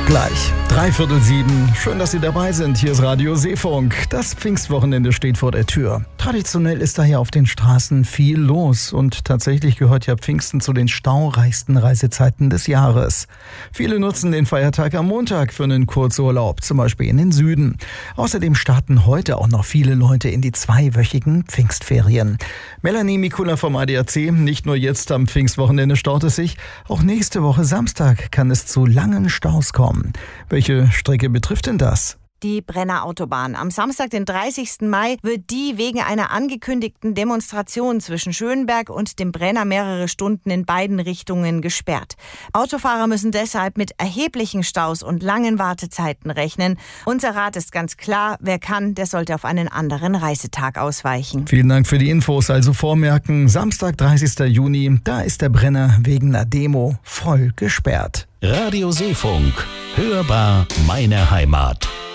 Gleich 6:45. Schön, dass Sie dabei sind. Hier ist Radio Seefunk. Das Pfingstwochenende steht vor der Tür. Traditionell ist daher auf den Straßen viel los. Und tatsächlich gehört ja Pfingsten zu den staureichsten Reisezeiten des Jahres. Viele nutzen den Feiertag am Montag für einen Kurzurlaub, zum Beispiel in den Süden. Außerdem starten heute auch noch viele Leute in die 2-wöchigen Pfingstferien. Melanie Mikula vom ADAC. Nicht nur jetzt am Pfingstwochenende staut es sich. Auch nächste Woche Samstag kann es zu langen Staus kommen. Welche Strecke betrifft denn das? Die Brenner Autobahn. Am Samstag, den 30. Mai, wird die wegen einer angekündigten Demonstration zwischen Schönberg und dem Brenner mehrere Stunden in beiden Richtungen gesperrt. Autofahrer müssen deshalb mit erheblichen Staus und langen Wartezeiten rechnen. Unser Rat ist ganz klar, wer kann, der sollte auf einen anderen Reisetag ausweichen. Vielen Dank für die Infos. Also vormerken, Samstag, 30. Juni, da ist der Brenner wegen einer Demo voll gesperrt. Radio Seefunk. Hörbar meine Heimat.